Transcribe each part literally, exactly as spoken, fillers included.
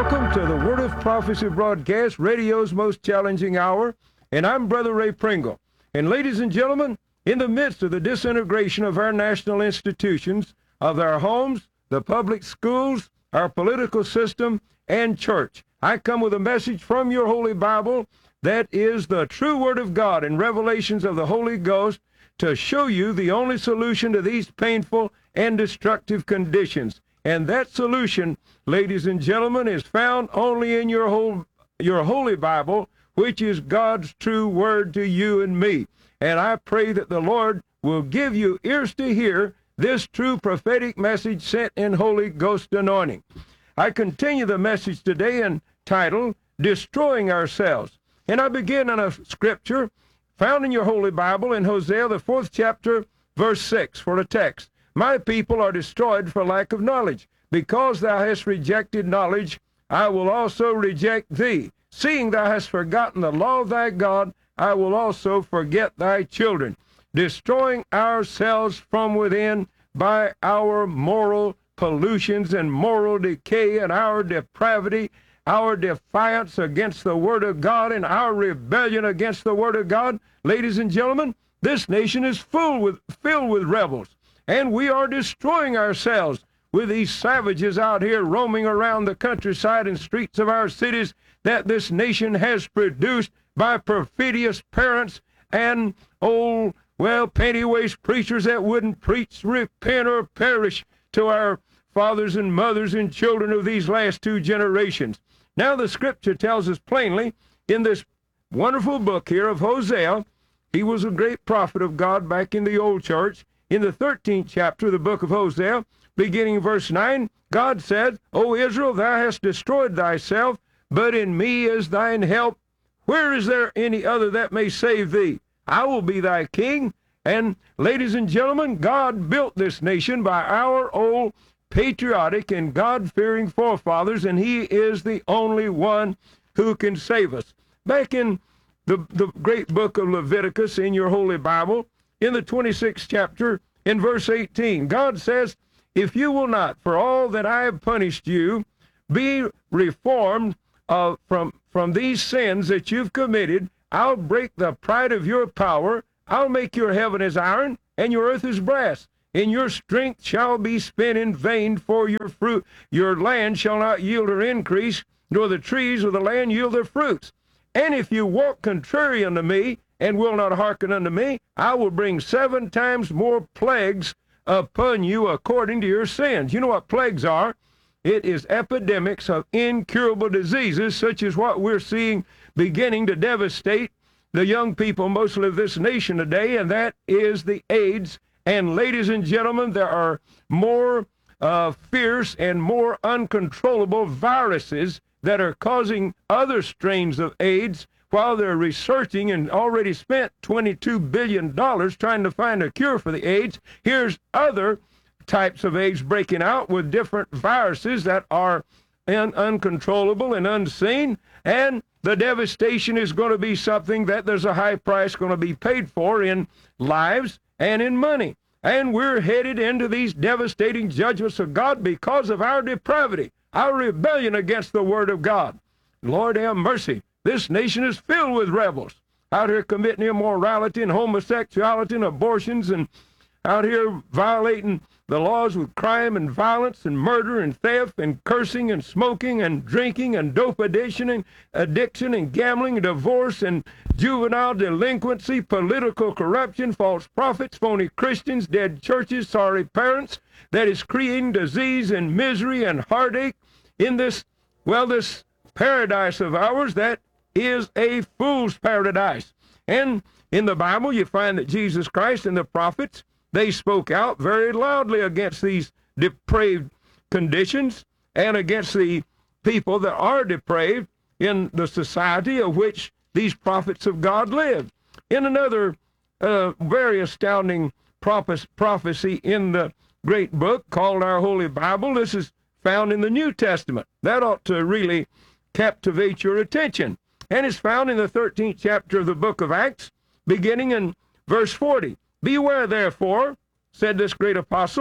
Welcome to the Word of Prophecy broadcast, radio's most challenging hour, and I'm Brother Ray Pringle. And ladies and gentlemen, in the midst of the disintegration of our national institutions, of our homes, the public schools, our political system, and church, I come with a message from your Holy Bible that is the true Word of God and revelations of the Holy Ghost to show you the only solution to these painful and destructive conditions. And that solution, ladies and gentlemen, is found only in your whole, your Holy Bible, which is God's true word to you and me. And I pray that the Lord will give you ears to hear this true prophetic message sent in Holy Ghost anointing. I continue the message today entitled, Destroying Ourselves. And I begin in a scripture found in your Holy Bible in Hosea, the fourth chapter, verse six, for a text. My people are destroyed for lack of knowledge. Because thou hast rejected knowledge, I will also reject thee. Seeing thou hast forgotten the law of thy God, I will also forget thy children. Destroying ourselves from within by our moral pollutions and moral decay and our depravity, our defiance against the Word of God and our rebellion against the Word of God. Ladies and gentlemen, this nation is full with, filled with rebels. And we are destroying ourselves with these savages out here roaming around the countryside and streets of our cities that this nation has produced by perfidious parents and old, well, panty-waist preachers that wouldn't preach, repent, or perish to our fathers and mothers and children of these last two generations. Now the scripture tells us plainly in this wonderful book here of Hosea, he was a great prophet of God back in the old church. In the thirteenth chapter of the book of Hosea, beginning verse nine, God said, O Israel, thou hast destroyed thyself, but in me is thine help. Where is there any other that may save thee? I will be thy king. And ladies and gentlemen, God built this nation by our old patriotic and God-fearing forefathers, and he is the only one who can save us. Back in the, the great book of Leviticus in your Holy Bible, in the twenty-sixth chapter, in verse eighteen, God says, if you will not, for all that I have punished you, be reformed uh, from, from these sins that you've committed, I'll break the pride of your power. I'll make your heaven as iron and your earth as brass. And your strength shall be spent in vain for your fruit. Your land shall not yield her increase, nor the trees of the land yield their fruits. And if you walk contrary unto me, and will not hearken unto me, I will bring seven times more plagues upon you according to your sins. You know what plagues are? It is epidemics of incurable diseases, such as what we're seeing beginning to devastate the young people, mostly of this nation today, and that is the AIDS. And ladies and gentlemen, there are more uh, fierce and more uncontrollable viruses that are causing other strains of AIDS, while they're researching and already spent twenty-two billion dollars trying to find a cure for the AIDS. Here's other types of AIDS breaking out with different viruses that are un- uncontrollable and unseen. And the devastation is going to be something that there's a high price going to be paid for in lives and in money. And we're headed into these devastating judgments of God because of our depravity, our rebellion against the Word of God. Lord have mercy. This nation is filled with rebels out here committing immorality and homosexuality and abortions, and out here violating the laws with crime and violence and murder and theft and cursing and smoking and drinking and dope addiction and addiction and gambling and divorce and juvenile delinquency, political corruption, false prophets, phony Christians, dead churches, sorry parents, that is creating disease and misery and heartache in this, well, this paradise of ours that is a fool's paradise. And in the Bible, you find that Jesus Christ and the prophets, they spoke out very loudly against these depraved conditions and against the people that are depraved in the society of which these prophets of God live. In another uh, very astounding prophe- prophecy in the great book called our Holy Bible, this is found in the New Testament. That ought to really captivate your attention. And it's found in the thirteenth chapter of the book of Acts, beginning in verse forty. Beware, therefore, said this great apostle,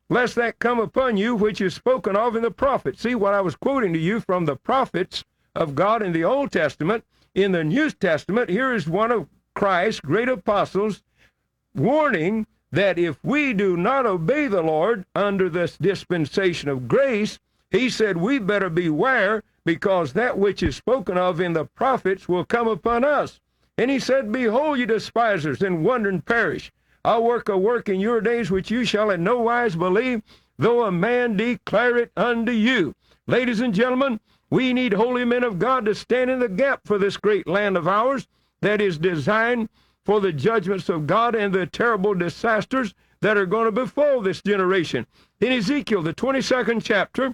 lest that come upon you which is spoken of in the prophets. See what I was quoting to you from the prophets of God in the Old Testament. In the New Testament, here is one of Christ's great apostles warning that if we do not obey the Lord under this dispensation of grace, he said we better beware, because that which is spoken of in the prophets will come upon us. And he said, behold, you despisers, and wonder and perish. I'll work a work in your days which you shall in no wise believe, though a man declare it unto you. Ladies and gentlemen, we need holy men of God to stand in the gap for this great land of ours that is designed for the judgments of God and the terrible disasters that are going to befall this generation. In Ezekiel, the twenty-second chapter,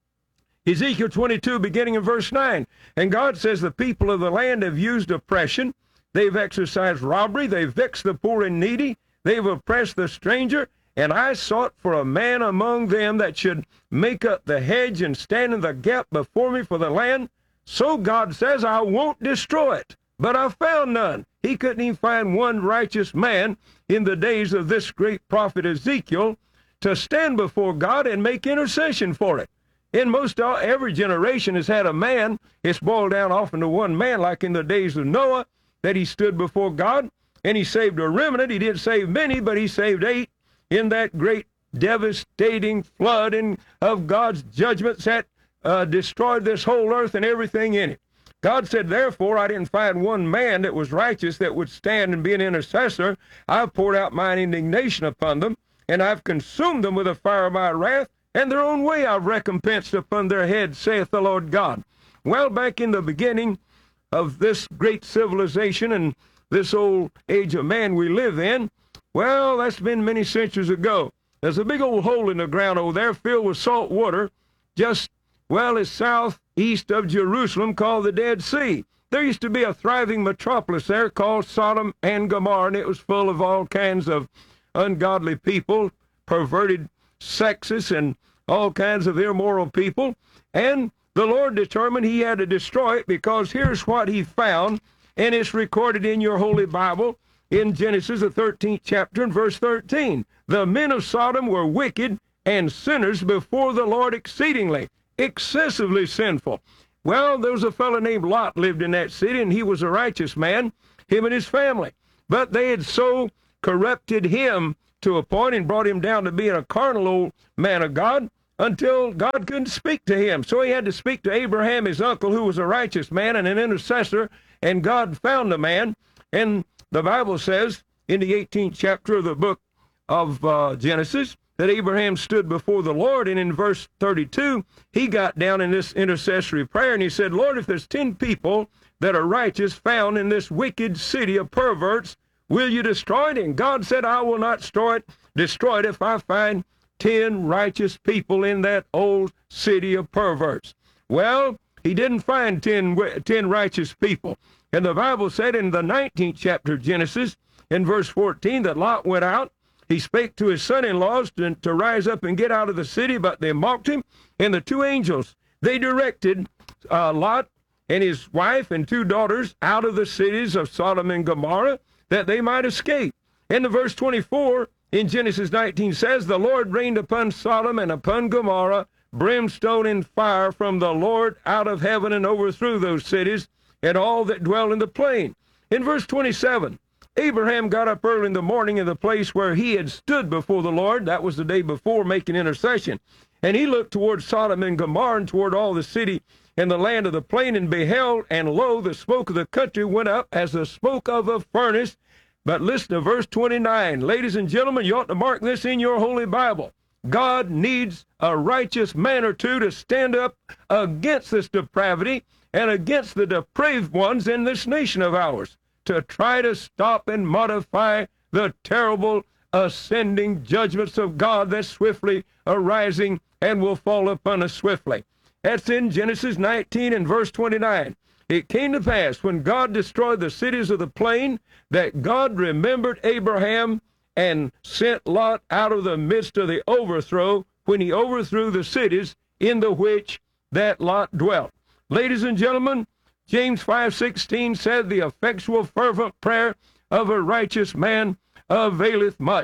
Ezekiel twenty-two, beginning in verse nine, and God says, the people of the land have used oppression, they've exercised robbery, they've vexed the poor and needy, they've oppressed the stranger, and I sought for a man among them that should make up the hedge and stand in the gap before me for the land. So God says, I won't destroy it. But I found none. He couldn't even find one righteous man in the days of this great prophet Ezekiel to stand before God and make intercession for it. In most all, every generation has had a man. It's boiled down often to one man, like in the days of Noah, that he stood before God, and he saved a remnant. He didn't save many, but he saved eight in that great devastating flood and of God's judgments that uh, destroyed this whole earth and everything in it. God said, therefore, I didn't find one man that was righteous that would stand and be an intercessor. I've poured out mine indignation upon them, and I've consumed them with the fire of my wrath, and their own way I've recompensed upon their heads, saith the Lord God. Well, back in the beginning of this great civilization and this old age of man we live in, well, that's been many centuries ago. There's a big old hole in the ground over there filled with salt water, just, well, it's southeast of Jerusalem, called the Dead Sea. There used to be a thriving metropolis there called Sodom and Gomorrah, and it was full of all kinds of ungodly people, perverted sexes, and all kinds of immoral people. And the Lord determined he had to destroy it, because here's what he found, and it's recorded in your Holy Bible in Genesis, the thirteenth chapter, and verse thirteen. The men of Sodom were wicked and sinners before the Lord exceedingly, excessively sinful. Well, there was a fellow named Lot lived in that city, and he was a righteous man, him and his family. But they had so corrupted him to a point and brought him down to being a carnal old man of God until God couldn't speak to him. So he had to speak to Abraham, his uncle, who was a righteous man and an intercessor, and God found the man. And the Bible says in the eighteenth chapter of the book of uh, Genesis that Abraham stood before the Lord, and in verse thirty-two, he got down in this intercessory prayer, and he said, Lord, if there's ten people that are righteous found in this wicked city of perverts, will you destroy it? And God said, I will not destroy it, destroy it if I find ten righteous people in that old city of perverts. Well, he didn't find ten, ten righteous people. And the Bible said in the nineteenth chapter of Genesis, in verse fourteen, that Lot went out. He spake to his son-in-laws to, to rise up and get out of the city, but they mocked him. And the two angels, they directed uh, Lot and his wife and two daughters out of the cities of Sodom and Gomorrah, that they might escape. And the verse twenty-four in Genesis nineteen says, the Lord rained upon Sodom and upon Gomorrah brimstone and fire from the Lord out of heaven, and overthrew those cities and all that dwell in the plain. In verse twenty-seven, Abraham got up early in the morning in the place where he had stood before the Lord. That was the day before, making intercession. And he looked toward Sodom and Gomorrah and toward all the city and the land of the plain, and beheld, and lo, the smoke of the country went up as the smoke of a furnace. But listen to verse twenty-nine. Ladies and gentlemen, you ought to mark this in your Holy Bible. God needs a righteous man or two to stand up against this depravity and against the depraved ones in this nation of ours, to try to stop and modify the terrible ascending judgments of God that's swiftly arising and will fall upon us swiftly. That's in Genesis nineteen and verse twenty-nine. It came to pass, when God destroyed the cities of the plain, that God remembered Abraham and sent Lot out of the midst of the overthrow, when he overthrew the cities in the which that Lot dwelt. Ladies and gentlemen, James five sixteen said, the effectual fervent prayer of a righteous man availeth much.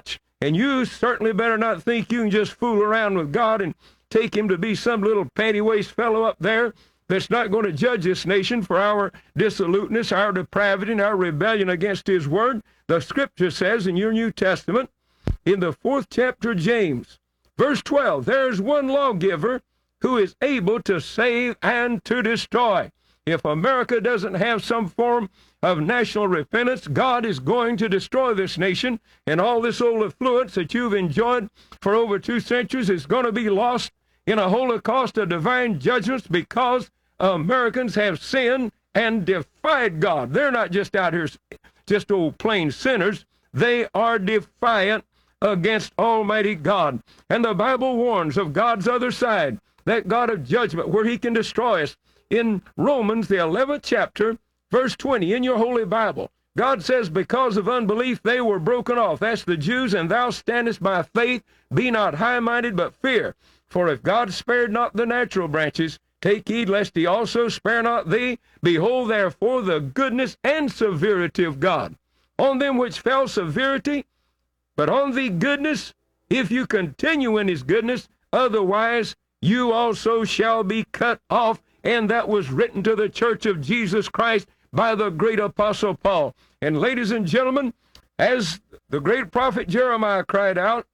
And you certainly better not think you can just fool around with God and take him to be some little panty-waist fellow up there that's not going to judge this nation for our dissoluteness, our depravity, and our rebellion against his word. The scripture says in your New Testament, in the fourth chapter of James, verse twelve, there's one lawgiver who is able to save and to destroy. If America doesn't have some form of national repentance, God is going to destroy this nation, and all this old affluence that you've enjoyed for over two centuries is going to be lost in a holocaust of divine judgments because Americans have sinned and defied God. They're not just out here just old plain sinners. They are defiant against Almighty God. And the Bible warns of God's other side, that God of judgment, where he can destroy us. In Romans, the eleventh chapter, verse twenty, in your Holy Bible, God says, because of unbelief they were broken off. That's the Jews, and thou standest by faith. Be not high-minded, but fear. For if God spared not the natural branches, take heed lest he also spare not thee. Behold, therefore, the goodness and severity of God. On them which fell severity, but on thee goodness, if you continue in his goodness, otherwise you also shall be cut off. And that was written to the church of Jesus Christ by the great apostle Paul. And ladies and gentlemen, as the great prophet Jeremiah cried out,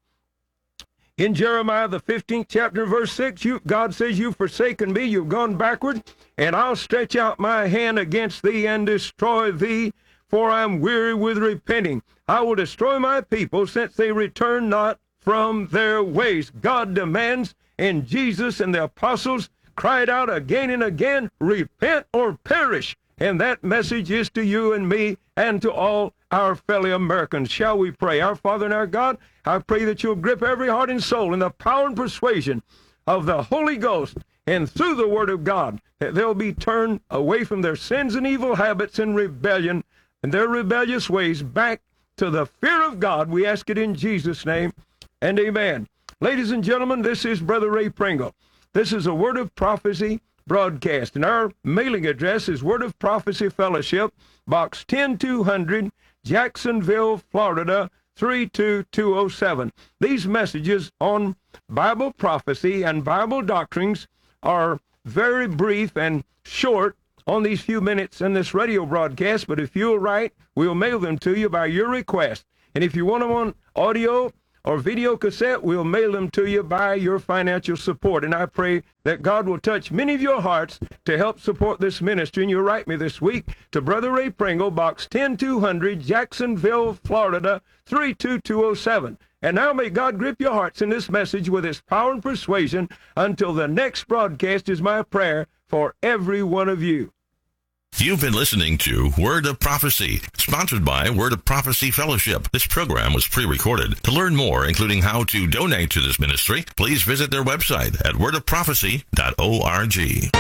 in Jeremiah, the fifteenth chapter, verse six, you, God says, you've forsaken me, you've gone backward, and I'll stretch out my hand against thee and destroy thee, for I'm weary with repenting. I will destroy my people, since they return not from their ways. God demands, and Jesus and the apostles cried out again and again, repent or perish. And that message is to you and me and to all our fellow Americans. Shall we pray? Our Father and our God, I pray that you'll grip every heart and soul in the power and persuasion of the Holy Ghost, and through the Word of God, that they'll be turned away from their sins and evil habits and rebellion and their rebellious ways back to the fear of God. We ask it in Jesus' name, and amen. Ladies and gentlemen, this is Brother Ray Pringle. This is a Word of Prophecy broadcast, and our mailing address is Word of Prophecy Fellowship, Box ten two hundred, Jacksonville, Florida, three two two oh seven. These messages on Bible prophecy and Bible doctrines are very brief and short on these few minutes in this radio broadcast, but if you'll write, we'll mail them to you by your request. And if you want them on audio or video cassette, we'll mail them to you by your financial support. And I pray that God will touch many of your hearts to help support this ministry. And you'll write me this week to Brother Ray Pringle, Box ten two hundred, Jacksonville, Florida, three two two oh seven. And now may God grip your hearts in this message with his power and persuasion. Until the next broadcast is my prayer for every one of you. You've been listening to Word of Prophecy, sponsored by Word of Prophecy Fellowship. This program was pre-recorded. To learn more, including how to donate to this ministry, please visit their website at word of prophecy dot org. With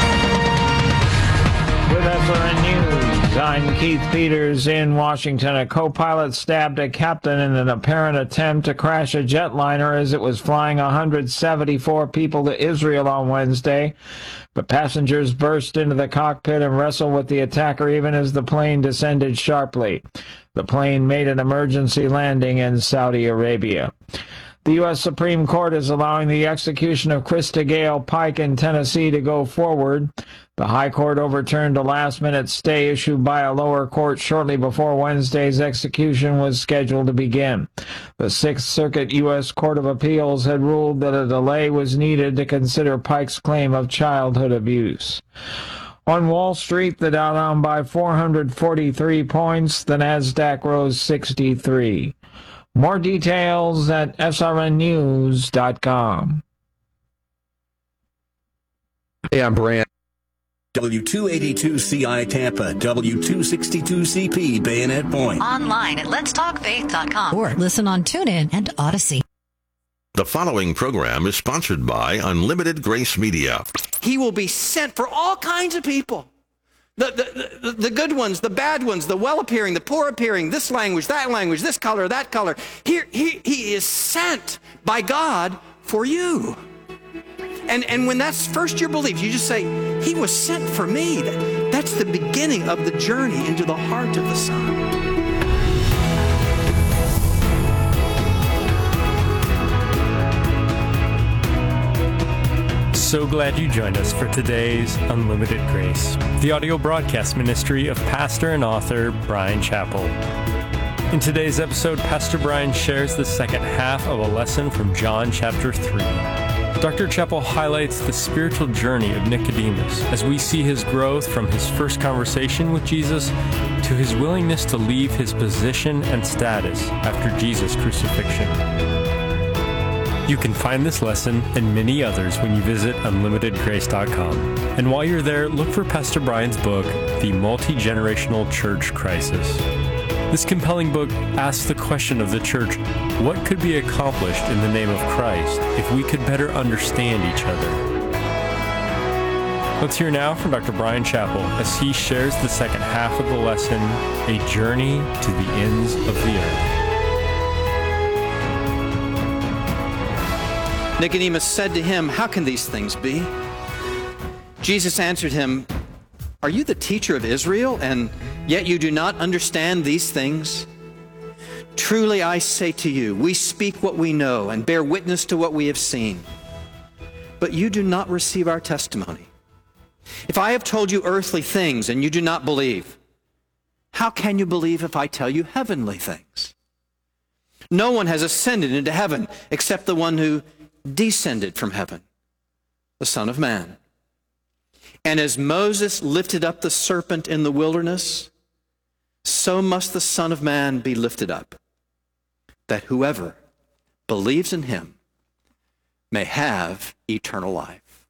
S R N News, I'm Keith Peters in Washington. A co-pilot stabbed a captain in an apparent attempt to crash a jetliner as it was flying one hundred seventy-four people to Israel on Wednesday. But passengers burst into the cockpit and wrestled with the attacker even as the plane descended sharply. The plane made an emergency landing in Saudi Arabia. The U S Supreme Court is allowing the execution of Krista Gale Pike in Tennessee to go forward. The High Court overturned a last-minute stay issued by a lower court shortly before Wednesday's execution was scheduled to begin. The Sixth Circuit U S Court of Appeals had ruled that a delay was needed to consider Pike's claim of childhood abuse. On Wall Street, the Dow down by four hundred forty-three points, the NASDAQ rose sixty-three. More details at S R N news dot com. Hey, I'm Brand. W two eighty-two C I Tampa, W two sixty-two C P Bayonet Point. Online at lets talk faith dot com or listen on TuneIn and Odyssey. The following program is sponsored by Unlimited Grace Media. He will be sent for all kinds of people. The, the, the, the good ones, the bad ones, the well-appearing, the poor-appearing, this language, that language, this color, that color. Here, he, he is sent by God for you. And, and when that's first your belief, you just say, he was sent for me. That, that's the beginning of the journey into the heart of the Son. so glad you joined us for today's Unlimited Grace, the audio broadcast ministry of pastor and author Bryan Chapell. In today's episode, Pastor Bryan shares the second half of a lesson from John chapter three. Doctor Chapell highlights the spiritual journey of Nicodemus as we see his growth from his first conversation with Jesus to his willingness to leave his position and status after Jesus' crucifixion. You can find this lesson and many others when you visit unlimited grace dot com. And while you're there, look for Pastor Bryan's book, The Multi-Generational Church Crisis. This compelling book asks the question of the church, what could be accomplished in the name of Christ if we could better understand each other? Let's hear now from Doctor Bryan Chapell as he shares the second half of the lesson, A Journey to the Ends of the Earth. Nicodemus said to him, "How can these things be?" Jesus answered him, "Are you the teacher of Israel, and yet you do not understand these things? Truly I say to you, we speak what we know and bear witness to what we have seen, but you do not receive our testimony. If I have told you earthly things and you do not believe, how can you believe if I tell you heavenly things? No one has ascended into heaven except the one who descended from heaven, the Son of Man. And as Moses lifted up the serpent in the wilderness, so must the Son of Man be lifted up, that whoever believes in him may have eternal life."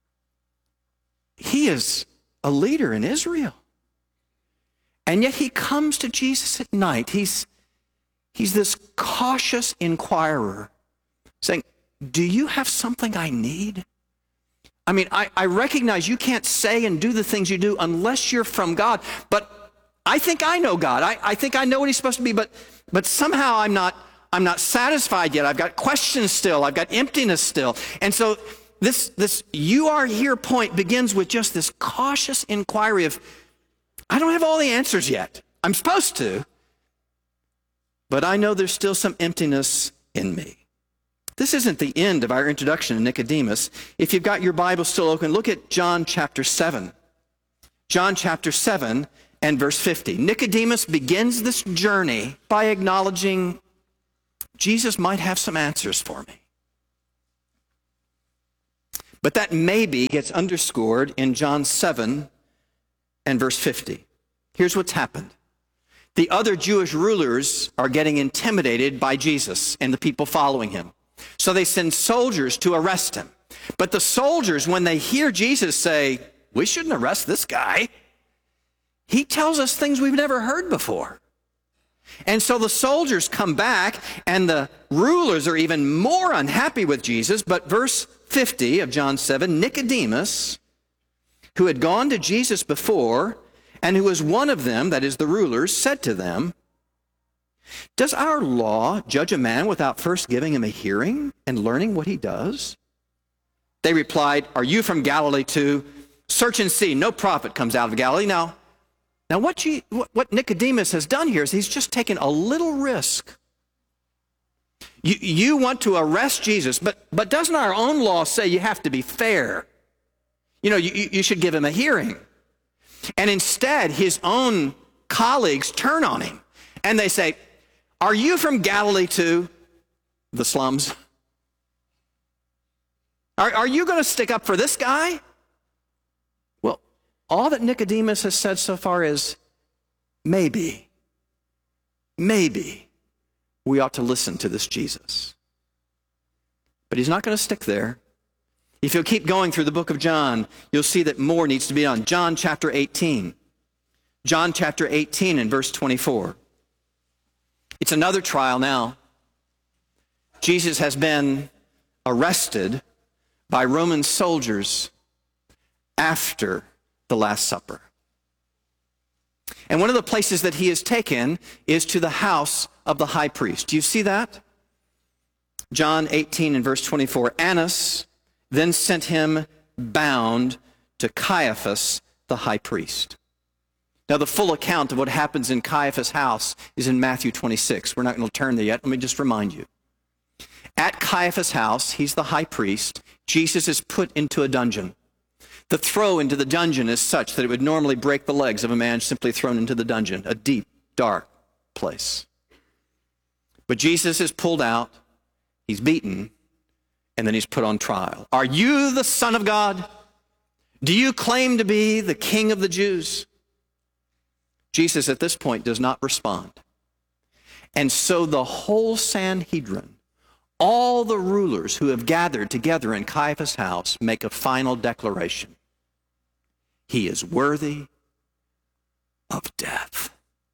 He is a leader in Israel. And yet he comes to Jesus at night. He's, he's this cautious inquirer saying, "Do you have something I need? I mean, I, I recognize you can't say and do the things you do unless you're from God, but I think I know God. I, I think I know what he's supposed to be, but but somehow I'm not I'm not satisfied yet. I've got questions still. I've got emptiness still." And so this this "you are here" point begins with just this cautious inquiry of, I don't have all the answers yet. I'm supposed to, but I know there's still some emptiness in me. This isn't the end of our introduction to Nicodemus. If you've got your Bible still open, look at John chapter seven. John chapter seven and verse fifty. Nicodemus begins this journey by acknowledging Jesus might have some answers for me. But that maybe gets underscored in John seven and verse fifty. Here's what's happened. The other Jewish rulers are getting intimidated by Jesus and the people following him. So they send soldiers to arrest him. But the soldiers, when they hear Jesus say, "We shouldn't arrest this guy. He tells us things we've never heard before." And so the soldiers come back, and the rulers are even more unhappy with Jesus. But verse fifty of John seven, Nicodemus, who had gone to Jesus before, and who was one of them, that is the rulers, said to them, "Does our law judge a man without first giving him a hearing and learning what he does?" They replied, "Are you from Galilee too? Search and see. No prophet comes out of Galilee." Now, now what, you, what Nicodemus has done here is he's just taken a little risk. You, you want to arrest Jesus, but, but doesn't our own law say you have to be fair? You know, you, you should give him a hearing. And instead, his own colleagues turn on him, and they say, "Are you from Galilee too?" The slums. Are, are you going to stick up for this guy? Well, all that Nicodemus has said so far is, maybe, maybe we ought to listen to this Jesus. But he's not going to stick there. If you'll keep going through the book of John, you'll see that more needs to be done. John chapter eighteen. John chapter eighteen and verse twenty-four. It's another trial now. Jesus has been arrested by Roman soldiers after the Last Supper. And one of the places that he is taken is to the house of the high priest. Do you see that? John eighteen and verse twenty-four. Annas then sent him bound to Caiaphas, the high priest. Now, the full account of what happens in Caiaphas' house is in Matthew twenty-six. We're not going to turn there yet. Let me just remind you. At Caiaphas' house, he's the high priest, Jesus is put into a dungeon. The throw into the dungeon is such that it would normally break the legs of a man simply thrown into the dungeon, a deep, dark place. But Jesus is pulled out, he's beaten, and then he's put on trial. Are you the Son of God? Do you claim to be the King of the Jews? Jesus at this point does not respond. And so the whole Sanhedrin, all the rulers who have gathered together in Caiaphas' house, make a final declaration. He is worthy of death.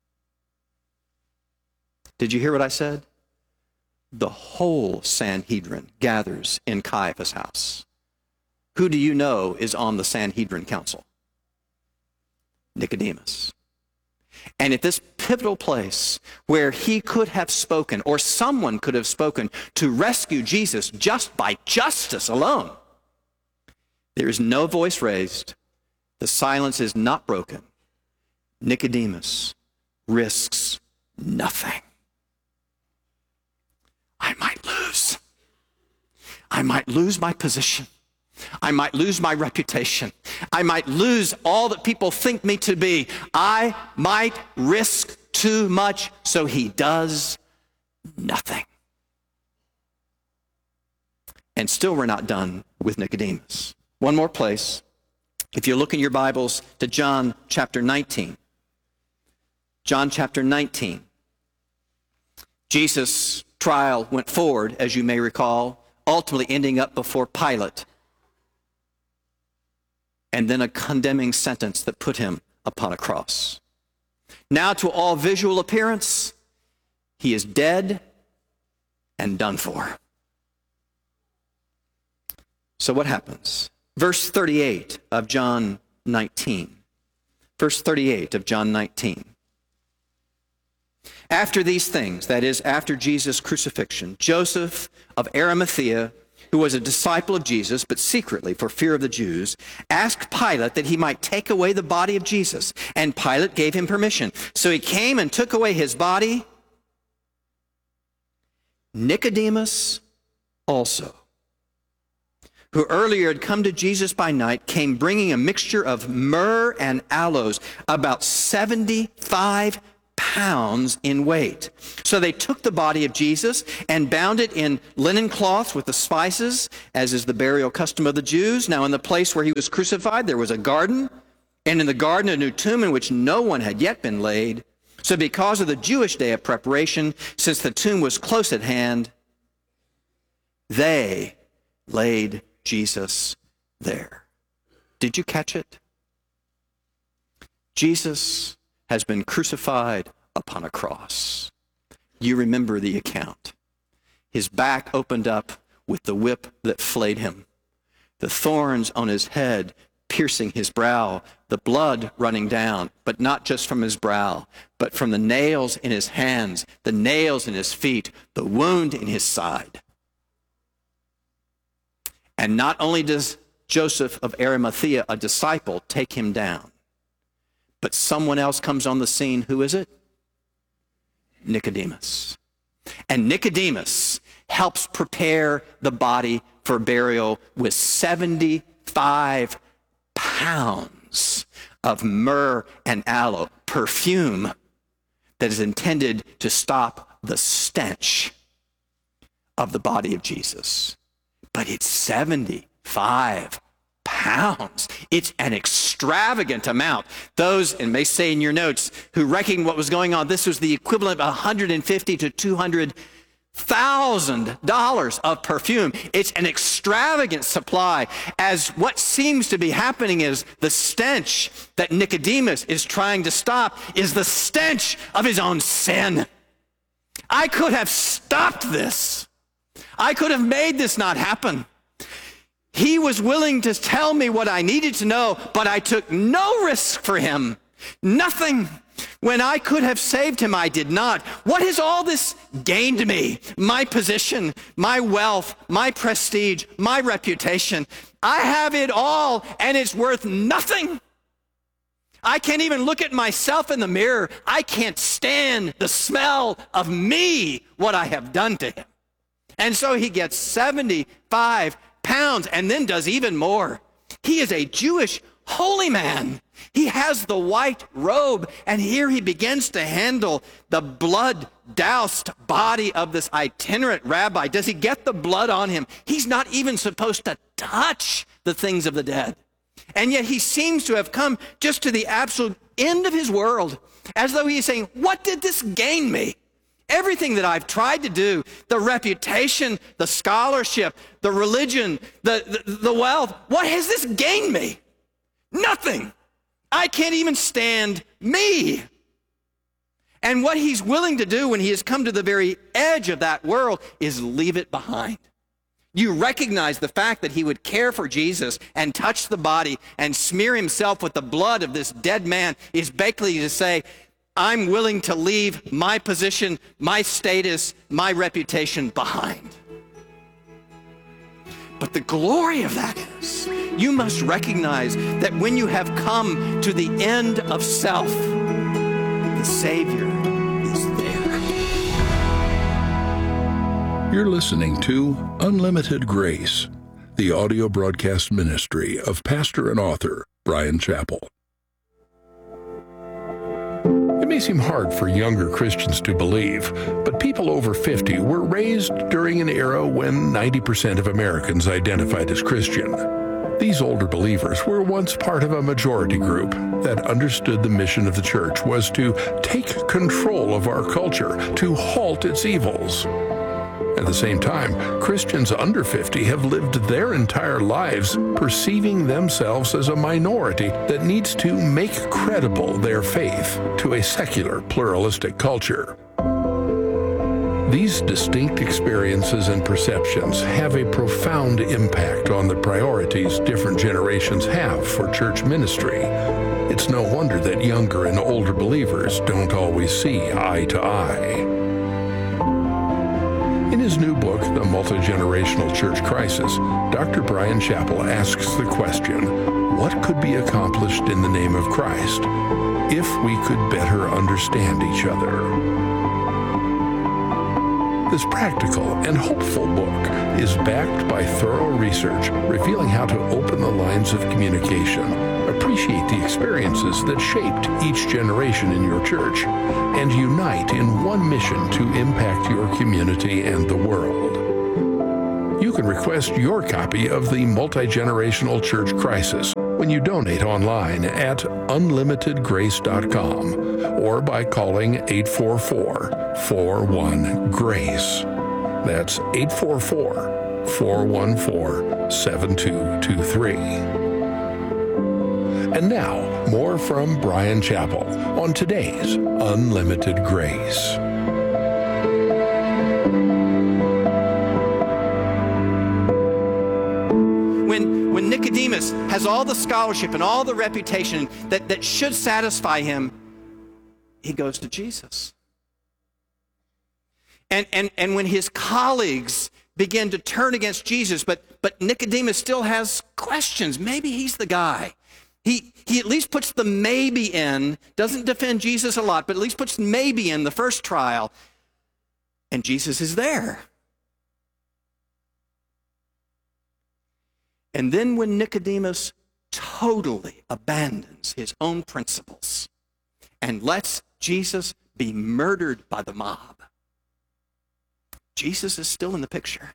Did you hear what I said? The whole Sanhedrin gathers in Caiaphas' house. Who do you know is on the Sanhedrin council? Nicodemus. And at this pivotal place where he could have spoken, or someone could have spoken to rescue Jesus just by justice alone, there is no voice raised. The silence is not broken. Nicodemus risks nothing. I might lose. I might lose my position. I might lose my reputation. I might lose all that people think me to be. I might risk too much, so he does nothing. And still we're not done with Nicodemus. One more place. If you look in your Bibles to John chapter nineteen. John chapter nineteen. Jesus' trial went forward, as you may recall, ultimately ending up before Pilate. And then a condemning sentence that put him upon a cross. Now, to all visual appearance, he is dead and done for. So what happens? Verse thirty-eight of John nineteen. Verse thirty-eight of John nineteen. After these things, that is, after Jesus' crucifixion, Joseph of Arimathea, who was a disciple of Jesus, but secretly for fear of the Jews, asked Pilate that he might take away the body of Jesus. And Pilate gave him permission. So he came and took away his body. Nicodemus also, who earlier had come to Jesus by night, came bringing a mixture of myrrh and aloes, about seventy-five pounds in weight. So they took the body of Jesus and bound it in linen cloths with the spices, as is the burial custom of the Jews. Now in the place where he was crucified, there was a garden, and in the garden a new tomb in which no one had yet been laid. So because of the Jewish day of preparation, since the tomb was close at hand, they laid Jesus there. Did you catch it? Jesus has been crucified upon a cross. You remember the account. His back opened up with the whip that flayed him, the thorns on his head piercing his brow, the blood running down, but not just from his brow, but from the nails in his hands, the nails in his feet, the wound in his side. And not only does Joseph of Arimathea, a disciple, take him down, but someone else comes on the scene. Who is it? Nicodemus. And Nicodemus helps prepare the body for burial with seventy-five pounds of myrrh and aloe, perfume that is intended to stop the stench of the body of Jesus. But it's seventy-five pounds. It's an extravagant amount. Those, and may say in your notes, who reckoned what was going on, this was the equivalent of one hundred fifty to two hundred thousand dollars of perfume. It's an extravagant supply, as what seems to be happening is the stench that Nicodemus is trying to stop is the stench of his own sin. I could have stopped this. I could have made this not happen. He was willing to tell me what I needed to know, but I took no risk for him. Nothing. When I could have saved him, I did not. What has all this gained me? My position, my wealth, my prestige, my reputation. I have it all, and it's worth nothing. I can't even look at myself in the mirror. I can't stand the smell of me, what I have done to him. And so he gets seventy-five pounds and then does even more. He is a Jewish holy man. He has the white robe, and here he begins to handle the blood-doused body of this itinerant rabbi. Does he get the blood on him? He's not even supposed to touch the things of the dead. And yet he seems to have come just to the absolute end of his world, as though he's saying, what did this gain me? Everything that I've tried to do, the reputation, the scholarship, the religion, the, the, the wealth, what has this gained me? Nothing. I can't even stand me. And what he's willing to do when he has come to the very edge of that world is leave it behind. You recognize the fact that he would care for Jesus and touch the body and smear himself with the blood of this dead man is basically to say, I'm willing to leave my position, my status, my reputation behind. But the glory of that is, you must recognize that when you have come to the end of self, the Savior is there. You're listening to Unlimited Grace, the audio broadcast ministry of pastor and author Bryan Chapell. It may seem hard for younger Christians to believe, but people over fifty were raised during an era when ninety percent of Americans identified as Christian. These older believers were once part of a majority group that understood the mission of the church was to take control of our culture, to halt its evils. At the same time, Christians under fifty have lived their entire lives perceiving themselves as a minority that needs to make credible their faith to a secular, pluralistic culture. These distinct experiences and perceptions have a profound impact on the priorities different generations have for church ministry. It's no wonder that younger and older believers don't always see eye to eye. In his new book, The Multi-Generational Church Crisis, Doctor Bryan Chapell asks the question, what could be accomplished in the name of Christ if we could better understand each other? This practical and hopeful book is backed by thorough research revealing how to open the lines of communication, appreciate the experiences that shaped each generation in your church, and unite in one mission to impact your community and the world. You can request your copy of the Multi-Generational Church Crisis when you donate online at unlimited grace dot com or by calling eight four four, four one, GRACE. That's eight four four, four one four, seven two two three. And now, more from Bryan Chapell on today's Unlimited Grace. When, when Nicodemus has all the scholarship and all the reputation that, that should satisfy him, he goes to Jesus. And, and, and when his colleagues begin to turn against Jesus, but, but Nicodemus still has questions. Maybe he's the guy. He, he at least puts the maybe in, doesn't defend Jesus a lot, but at least puts maybe in the first trial. And Jesus is there. And then when Nicodemus totally abandons his own principles and lets Jesus be murdered by the mob, Jesus is still in the picture.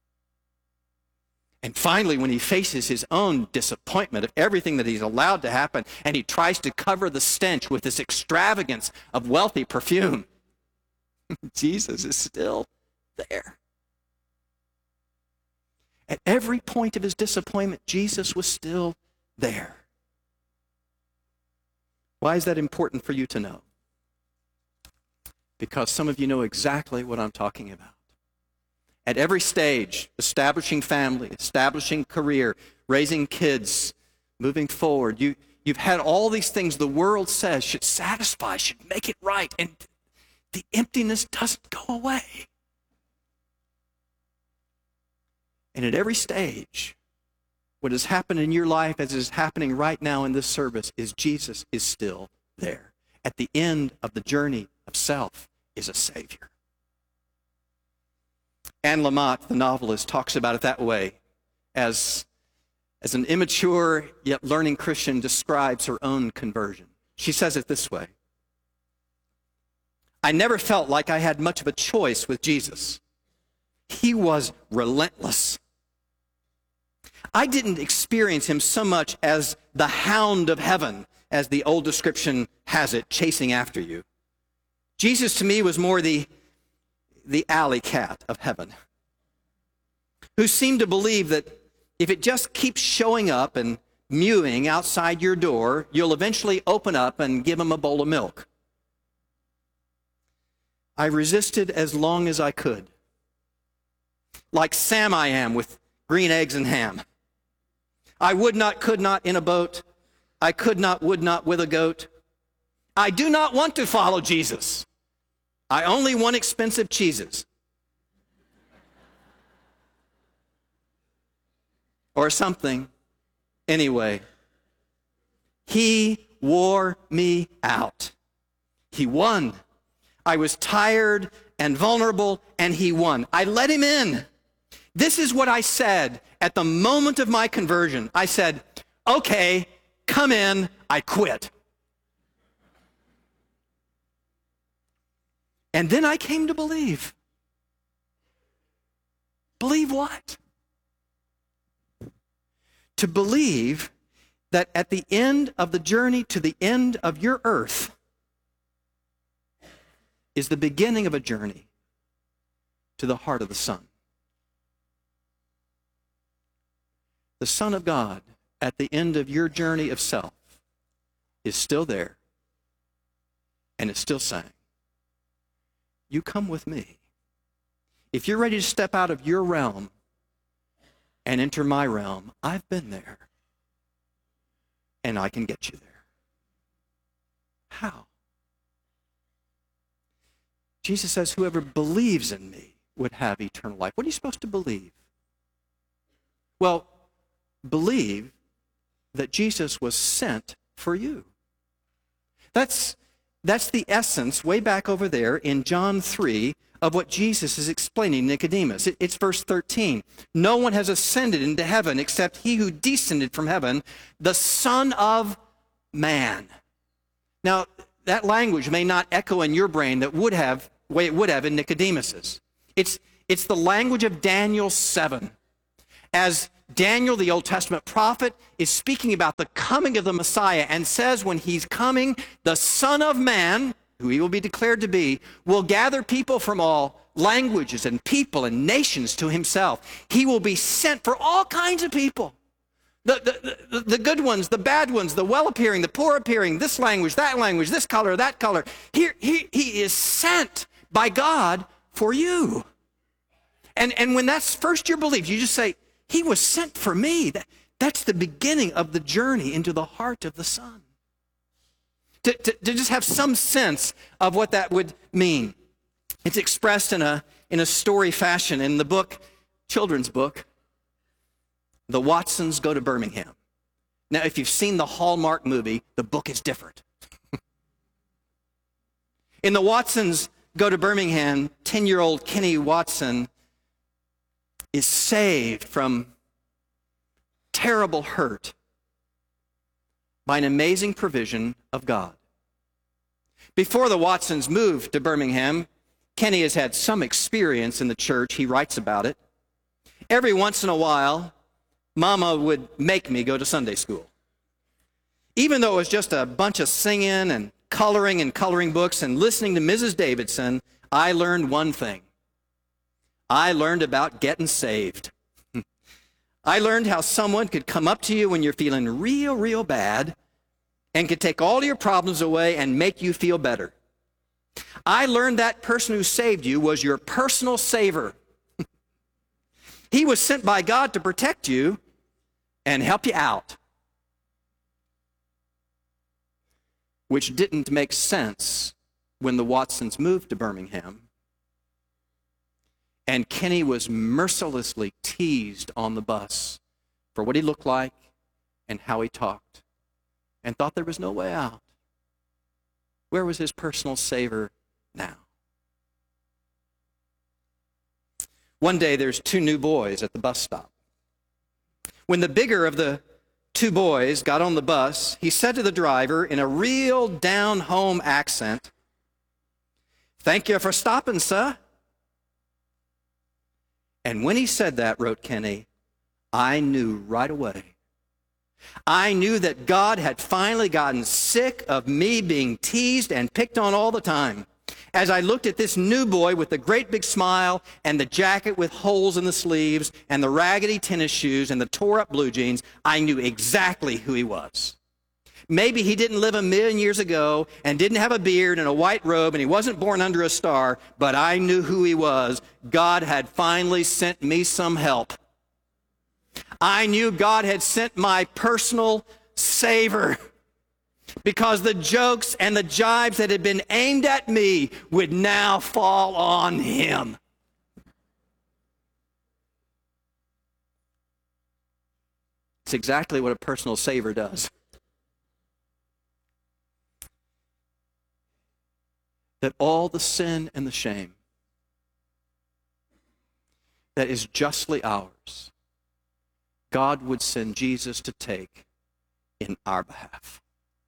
And finally, when he faces his own disappointment of everything that he's allowed to happen, and he tries to cover the stench with this extravagance of wealthy perfume, Jesus is still there. At every point of his disappointment, Jesus was still there. Why is that important for you to know? Because some of you know exactly what I'm talking about. At every stage, establishing family, establishing career, raising kids, moving forward, you, you've had all these things the world says should satisfy, should make it right, and the emptiness doesn't go away. And at every stage, what has happened in your life as is happening right now in this service is Jesus is still there. At the end of the journey of self is a Savior. Anne Lamott, the novelist, talks about it that way, as, as an immature yet learning Christian describes her own conversion. She says it this way: I never felt like I had much of a choice with Jesus. He was relentless. I didn't experience him so much as the hound of heaven, as the old description has it, chasing after you. Jesus to me was more the, the alley cat of heaven, who seemed to believe that if it just keeps showing up and mewing outside your door, you'll eventually open up and give him a bowl of milk. I resisted as long as I could. Like Sam I am with green eggs and ham. I would not, could not in a boat. I could not, would not with a goat. I do not want to follow Jesus. I only want expensive cheeses. Or something. Anyway, he wore me out. He won. I was tired and vulnerable, and he won. I let him in. This is what I said at the moment of my conversion. I said, okay, come in, I quit. And then I came to believe. Believe what? To believe that at the end of the journey to the end of your earth is the beginning of a journey to the heart of the Son. The Son of God, at the end of your journey of self, is still there and is still saying, you come with me. If you're ready to step out of your realm and enter my realm, I've been there and I can get you there. How? Jesus says, whoever believes in me would have eternal life. What are you supposed to believe? Well, believe that Jesus was sent for you. That's, that's the essence, way back over there in John three, of what Jesus is explaining to Nicodemus. It, it's verse thirteen. No one has ascended into heaven except he who descended from heaven, the Son of Man. Now, that language may not echo in your brain that would have, the way it would have in Nicodemus's. It's, it's the language of Daniel seven. As Daniel, the Old Testament prophet, is speaking about the coming of the Messiah and says when he's coming, the Son of Man, who he will be declared to be, will gather people from all languages and people and nations to himself. He will be sent for all kinds of people. The, the, the, the good ones, the bad ones, the well-appearing, the poor-appearing, this language, that language, this color, that color. Here, he, he is sent by God for you. And, and when that's first your belief, you just say, he was sent for me. That, that's the beginning of the journey into the heart of the Son. To, to, to just have some sense of what that would mean. It's expressed in a, in a story fashion in the book, children's book, The Watsons Go to Birmingham. Now, if you've seen the Hallmark movie, the book is different. In The Watsons Go to Birmingham, ten-year-old Kenny Watson is saved from terrible hurt by an amazing provision of God. Before the Watsons moved to Birmingham, Kenny has had some experience in the church. He writes about it. Every once in a while, Mama would make me go to Sunday school. Even though it was just a bunch of singing and coloring and coloring books and listening to Missus Davidson, I learned one thing. I learned about getting saved. I learned how someone could come up to you when you're feeling real, real bad and could take all your problems away and make you feel better. I learned that person who saved you was your personal savior. He was sent by God to protect you and help you out, which didn't make sense when the Watsons moved to Birmingham. And Kenny was mercilessly teased on the bus for what he looked like and how he talked, and thought there was no way out. Where was his personal savior now? One day there's two new boys at the bus stop. When the bigger of the two boys got on the bus, he said to the driver in a real down-home accent, "Thank you for stopping, sir." And when he said that, wrote Kenny, I knew right away. I knew that God had finally gotten sick of me being teased and picked on all the time. As I looked at this new boy with the great big smile and the jacket with holes in the sleeves and the raggedy tennis shoes and the tore-up blue jeans, I knew exactly who he was. Maybe he didn't live a million years ago and didn't have a beard and a white robe and he wasn't born under a star, but I knew who he was. God had finally sent me some help. I knew God had sent my personal savior, because the jokes and the jibes that had been aimed at me would now fall on him. It's exactly what a personal savior does. That all the sin and the shame that is justly ours, God would send Jesus to take in our behalf.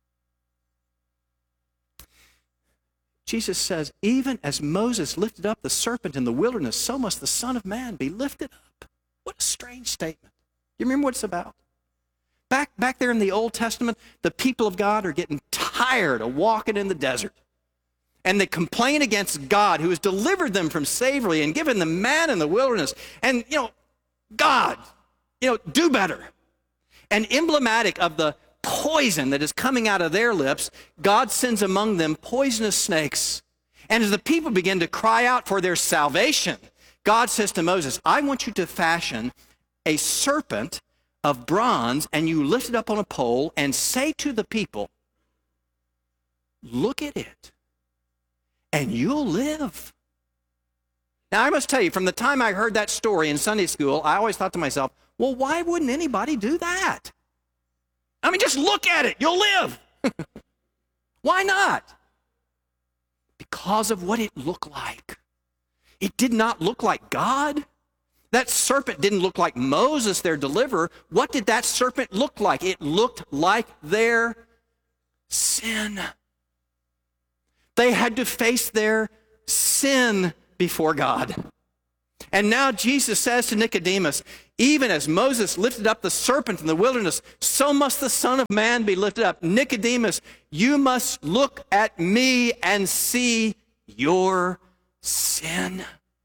Jesus says, even as Moses lifted up the serpent in the wilderness, so must the Son of Man be lifted up. What a strange statement. You remember what it's about? Back, back there in the Old Testament, the people of God are getting tired of walking in the desert. And they complain against God, who has delivered them from slavery and given them manna in the wilderness. And, you know, God, you know, do better. And emblematic of the poison that is coming out of their lips, God sends among them poisonous snakes. And as the people begin to cry out for their salvation, God says to Moses, I want you to fashion a serpent of bronze, and you lift it up on a pole and say to the people, look at it, and you'll live. Now, I must tell you, from the time I heard that story in Sunday school, I always thought to myself, well, why wouldn't anybody do that? I mean, just look at it. You'll live. Why not? Because of what it looked like. It did not look like God. That serpent didn't look like Moses, their deliverer. What did that serpent look like? It looked like their sin. They had to face their sin before God. And now Jesus says to Nicodemus, even as Moses lifted up the serpent in the wilderness, so must the Son of Man be lifted up. Nicodemus, you must look at me and see your sin.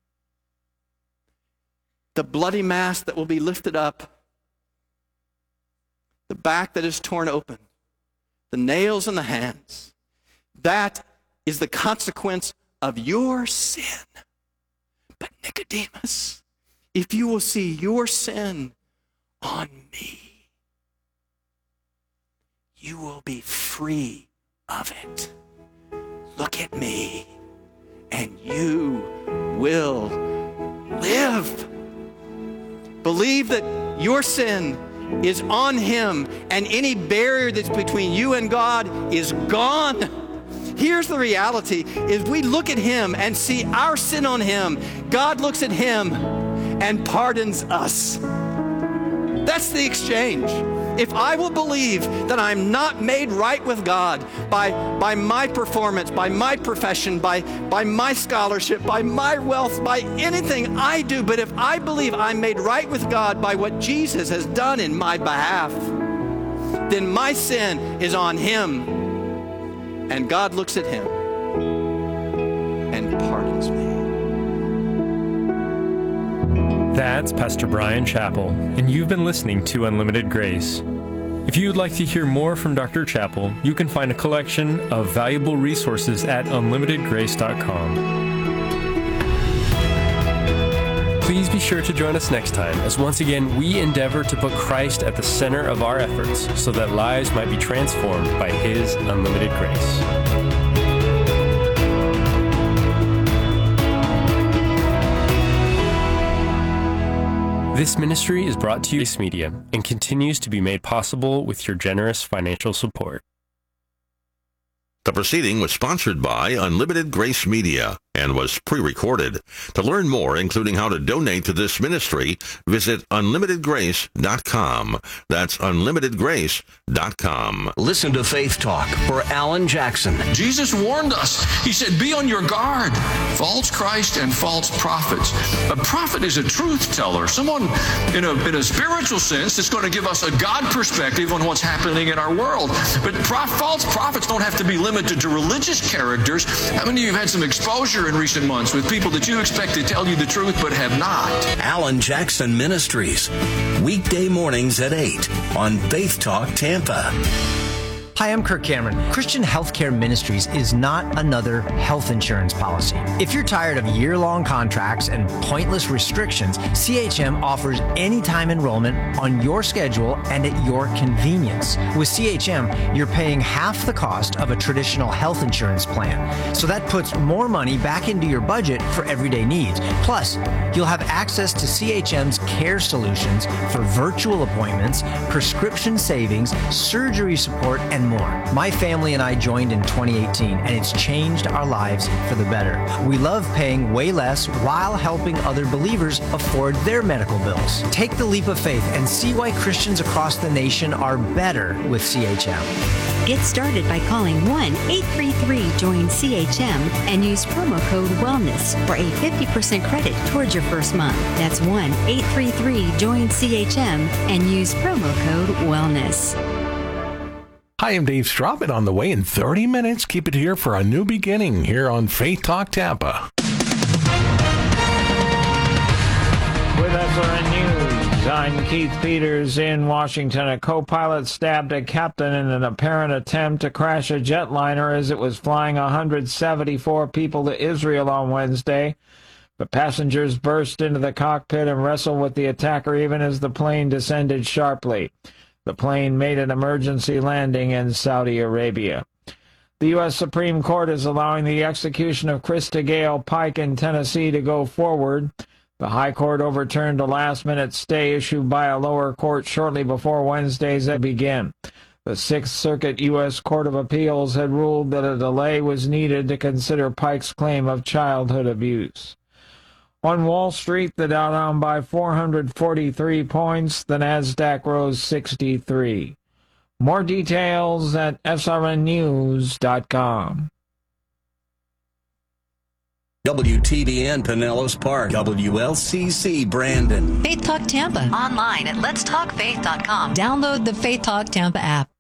The bloody mass that will be lifted up, the back that is torn open, the nails in the hands, that is the consequence of your sin. But Nicodemus, if you will see your sin on me, you will be free of it. Look at me, and you will live. Believe that your sin is on him, and any barrier that's between you and God is gone. Here's the reality, is we look at him and see our sin on him. God looks at him and pardons us. That's the exchange. If I will believe that I'm not made right with God by, by my performance, by my profession, by, by my scholarship, by my wealth, by anything I do, but if I believe I'm made right with God by what Jesus has done in my behalf, then my sin is on him. And God looks at him and pardons me. That's Pastor Bryan Chapell, and you've been listening to Unlimited Grace. If you'd like to hear more from Doctor Chapell, you can find a collection of valuable resources at unlimited grace dot com. Please be sure to join us next time, as once again we endeavor to put Christ at the center of our efforts so that lives might be transformed by his unlimited grace. This ministry is brought to you by Grace Media and continues to be made possible with your generous financial support. The proceeding was sponsored by Unlimited Grace Media. and was pre-recorded. To learn more, including how to donate to this ministry, visit unlimited grace dot com. That's unlimited grace dot com. Listen to Faith Talk for Alan Jackson. Jesus warned us. He said, be on your guard. False Christ and false prophets. A prophet is a truth teller. Someone in a, in a spiritual sense that's going to give us a God perspective on what's happening in our world. But prof, false prophets don't have to be limited to religious characters. How many of you have had some exposure in recent months with people that you expect to tell you the truth but have not? Alan Jackson Ministries. Weekday mornings at eight on Faith Talk Tampa. Hi, I'm Kirk Cameron. Christian Healthcare Ministries is not another health insurance policy. If you're tired of year-long contracts and pointless restrictions, C H M offers anytime enrollment on your schedule and at your convenience. With C H M, you're paying half the cost of a traditional health insurance plan. So that puts more money back into your budget for everyday needs. Plus, you'll have access to C H M's care solutions for virtual appointments, prescription savings, surgery support, and more. My family and I joined in twenty eighteen, and it's changed our lives for the better. We love paying way less while helping other believers afford their medical bills. Take the leap of faith and see why Christians across the nation are better with C H M. Get started by calling one eight three three join C H M and use promo code WELLNESS for a fifty percent credit towards your first month. That's one eight three three join C H M and use promo code WELLNESS. Hi, I'm Dave Straub, on the way in thirty minutes. Keep it here for a new beginning here on Faith Talk Tampa. With S R N News, I'm Keith Peters in Washington. A co-pilot stabbed a captain in an apparent attempt to crash a jetliner as it was flying one hundred seventy-four people to Israel on Wednesday. The passengers burst into the cockpit and wrestled with the attacker even as the plane descended sharply. The plane made an emergency landing in Saudi Arabia. The U S Supreme Court is allowing the execution of Krista Gale Pike in Tennessee to go forward. The High Court overturned a last-minute stay issued by a lower court shortly before Wednesday's begin. The Sixth Circuit U S Court of Appeals had ruled that a delay was needed to consider Pike's claim of childhood abuse. On Wall Street, the Dow down by four hundred forty-three points, the Nasdaq rose sixty-three. More details at S R N news dot com. W T B N Pinellas Park, W L C C Brandon. Faith Talk Tampa. Online at lets talk faith dot com. Download the Faith Talk Tampa app.